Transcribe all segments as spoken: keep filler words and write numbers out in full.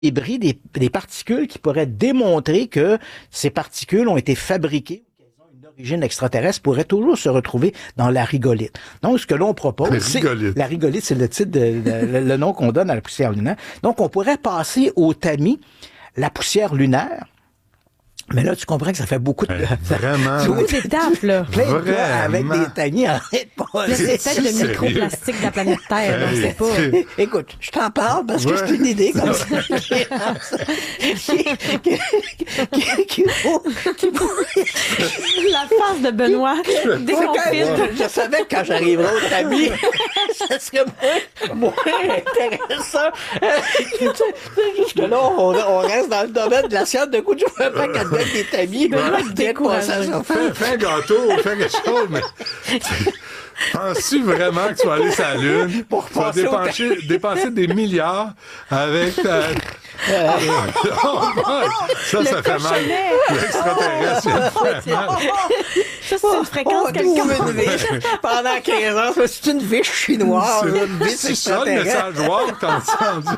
débris, des, des particules qui pourraient démontrer que ces particules ont été fabriquées ou qu'elles ont une origine extraterrestre pourraient toujours se retrouver dans la rigolite. Donc, ce que l'on propose, la c'est... rigolite. La rigolite, c'est le titre, de, de, le, le nom qu'on donne à la poussière lunaire. Donc, on pourrait passer au tamis la poussière lunaire. Mais là, tu comprends que ça fait beaucoup de... Hey, vraiment. Beaucoup d'étapes, là. Plein de gars avec des tamis en train de passer. C'est peut-être le microplastique de la planète Terre, on ne sait pas. Écoute, je t'en parle parce que Ouais. c'est une idée comme ça. qui, qui, qui, qui, vaut- qui vaut- La face de Benoît, dès qu'on filme. je, je savais que quand j'arriverais au tamis, ça serait moins, moins intéressant. Parce que là, on, on reste dans le domaine de la science. De coup, je ne veux pas qu'elle donne des tamis. Benoît Dès découragé. qu'on s'en Fais, fais un gâteau, fais quelque chose, mais... Penses-tu vraiment que tu vas aller sur la Lune? Pour tu vas passer au dépenser, dépenser des milliards avec ta... Oh, boy! Ça, ça fait mal. L'extraterrestre, ça fait mal. Ça, c'est une fréquence Oh, quelqu'un. trouve une viche. Pendant quinze ans, ça, c'est une viche chinoise. C'est- Une viche C'est ça le extraterrestre. message wow que t'as entendu.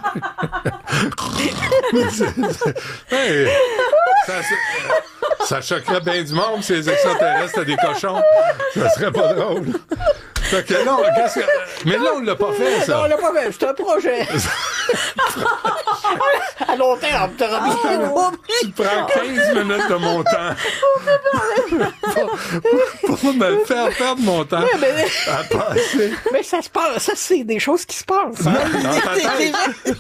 Hey, ça, ça, ça choquerait bien du monde si les extraterrestres étaient des cochons. Ça serait pas drôle. Fait que là, on- qu'est-ce que- mais là, on l'a pas fait, Non, ça. on l'a pas fait. C'est un projet. À long terme, t'auras mis un groupe. Tu prends quinze minutes de mon temps pour, pour me faire perdre mon temps mais- à passer. Mais ça se passe. Ça, c'est des choses qui se passent. Dans ta tête.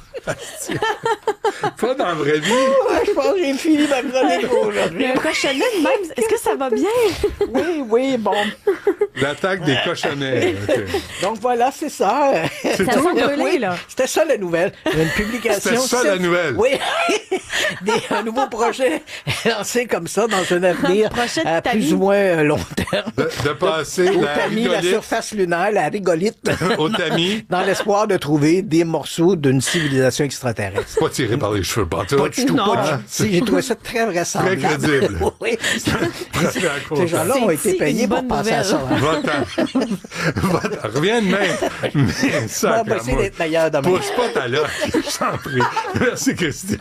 Pas dans la vraie vie. Je pense que j'ai fini ma chronique aujourd'hui. Mais un cochonnet de même, est-ce que ça va bien? Oui, oui, bon. L'attaque des cochonnets. OK. Donc voilà, c'est ça. C'est Ça tout? va brûler, Oui, là. c'était ça la nouvelle. Une publication. C'était ça, la nouvelle. Oui. Des, un nouveau projet lancé comme ça dans un avenir Projet de à tamis. plus ou moins euh, long terme. De, de passer Au la tamis, la rigolite surface lunaire, la rigolite, au tamis, dans l'espoir de trouver des morceaux d'une civilisation extraterrestre. pas tiré par les cheveux, pas tout. Pas du tout, Non. pas du tout. Si, j'ai trouvé ça très vraisemblable. Très crédible. Oui. Presque à cause. Ces gens-là ont C'est été payés une pour bonne penser à ça. hein. Va-t'en. Va-t'en. Reviens demain. Mais ça, On va essayer d'être meilleur demain. pousse pas ta loque, je t'en prie. Merci, Christian.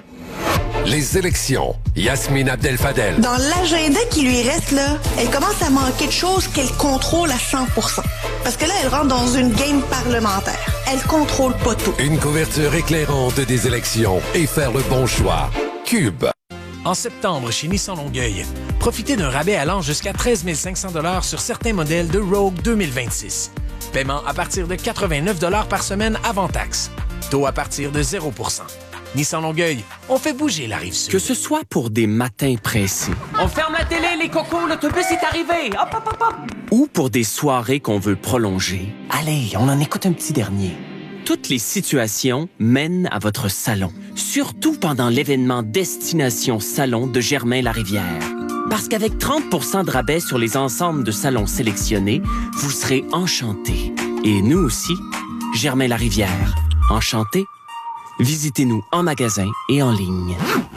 Les élections. Yasmine Abdel-Fadel. Dans l'agenda qui lui reste, là, elle commence à manquer de choses qu'elle contrôle à cent pour cent. Parce que là, elle rentre dans une game parlementaire. Elle contrôle pas tout. Une couverture éclairante des élections et faire le bon choix. Cube. En septembre, chez Nissan Longueuil, profitez d'un rabais allant jusqu'à treize mille cinq cents dollars sur certains modèles de Rogue deux mille vingt-six. Paiement à partir de quatre-vingt-neuf dollars par semaine avant taxe. Taux à partir de zéro pour cent. Nissan Longueuil, on fait bouger la Rive-Sud. Que ce soit pour des matins pressés On ferme la télé, les cocos, l'autobus est arrivé. Hop, hop, hop, hop. ou pour des soirées qu'on veut prolonger, Allez, on en écoute un petit dernier. toutes les situations mènent à votre salon. Surtout pendant l'événement Destination Salon de Germain-Larivière. Parce qu'avec trente pour cent de rabais sur les ensembles de salons sélectionnés, vous serez enchantés. Et nous aussi, Germain-Larivière. Enchantés? Visitez-nous en magasin et en ligne.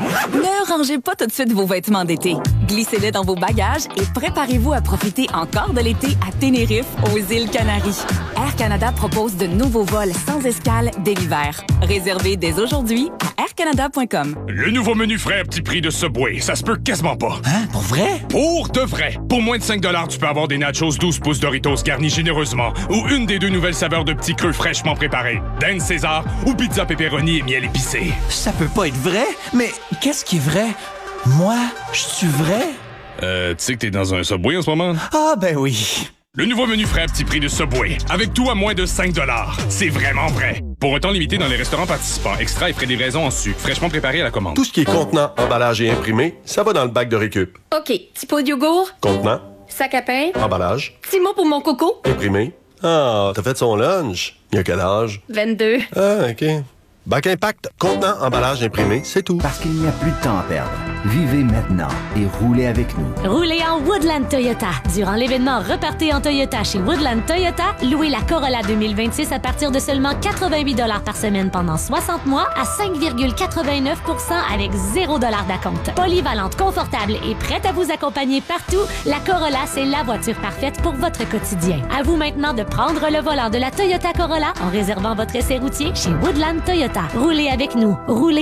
Ne rangez pas tout de suite vos vêtements d'été. Glissez-les dans vos bagages et préparez-vous à profiter encore de l'été à Tenerife, aux îles Canaries. Air Canada propose de nouveaux vols sans escale dès l'hiver. Réservez dès aujourd'hui à air canada point com. Le nouveau menu frais à petit prix de Subway, ça se peut quasiment pas. Hein, pour vrai? Pour de vrai. Pour moins de cinq dollars, tu peux avoir des nachos douze pouces Doritos garnis généreusement ou une des deux nouvelles saveurs de petits creux fraîchement préparés. Dinde César ou pizza pepperoni et miel épicé. Ça peut pas être vrai, mais qu'est-ce qui est vrai? Moi, je suis vrai? Euh, tu sais que t'es dans un Subway en ce moment? Ah, ben oui. Le nouveau menu frais à petit prix de Subway. Avec tout à moins de cinq dollars. C'est vraiment vrai. Pour un temps limité dans les restaurants participants, extra et frais de livraison en sucre, fraîchement préparé à la commande. Tout ce qui est contenant, emballage et imprimé, ça va dans le bac de récup. OK, petit pot de yogourt, Contenant, sac à pain, emballage, petit mot pour mon coco, imprimé. Ah, t'as fait son lunch. Il a quel âge? vingt-deux. Ah, OK. Bac Impact, contenant, emballage, imprimé, c'est tout. Parce qu'il n'y a plus de temps à perdre. Vivez maintenant et roulez avec nous. Roulez en Woodland Toyota. Durant l'événement Repartez en Toyota chez Woodland Toyota, louez la Corolla deux mille vingt-six à partir de seulement quatre-vingt-huit dollars par semaine pendant soixante mois à cinq virgule quatre-vingt-neuf pour cent avec zéro dollar d'acompte. Polyvalente, confortable et prête à vous accompagner partout, la Corolla, c'est la voiture parfaite pour votre quotidien. À vous maintenant de prendre le volant de la Toyota Corolla en réservant votre essai routier chez Woodland Toyota. Roulez avec nous. Roulez